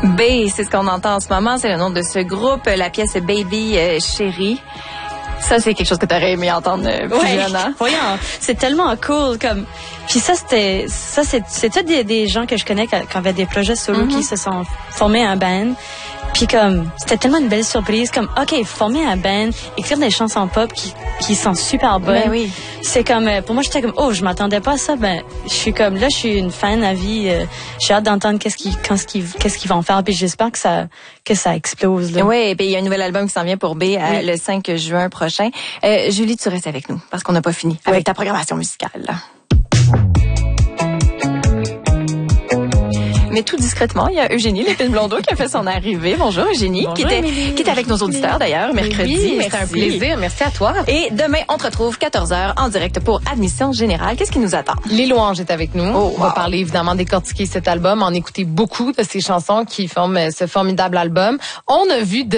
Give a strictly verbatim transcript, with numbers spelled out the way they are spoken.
B, c'est ce qu'on entend en ce moment, c'est le nom de ce groupe, la pièce Baby euh, Chérie. Ça, c'est quelque chose que t'aurais aimé entendre euh, plus ouais. jeune, hein? Voyons, c'est tellement cool, comme... Puis ça, c'était... Ça, c'est, c'est tous des, des gens que je connais qui avaient des projets solo, mm-hmm. qui se sont formés un band. Puis comme, c'était tellement une belle surprise, comme, OK, former un band, écrire des chansons pop qui, qui sont super bonnes. Ben oui. C'est comme, pour moi, j'étais comme, oh, je m'attendais pas à ça. Ben, je suis comme, là, je suis une fan à vie. Euh, j'ai hâte d'entendre qu'est-ce qu'ils, qu'est-ce qu'ils, qu'est-ce qu'ils vont faire. Puis j'espère que ça, que ça explose, là. Oui, et puis il y a un nouvel album qui s'en vient pour B euh, oui. le cinq juin prochain. Euh, Julie, tu restes avec nous, parce qu'on n'a pas fini oui. avec ta programmation musicale, là. Mais tout discrètement, il y a Eugénie Lépine-Blondeau qui a fait son arrivée. Bonjour Eugénie, Bonjour, qui était Émilie. qui était avec nos auditeurs d'ailleurs mercredi. Oui, merci. c'est un plaisir. Merci à toi. Et demain, on te retrouve quatorze heures en direct pour Admission Générale. Qu'est-ce qui nous attend? Les Louanges est avec nous. Oh, wow. On va parler évidemment décortiquer cet album, en écouter beaucoup de ces chansons qui forment ce formidable album. On a vu de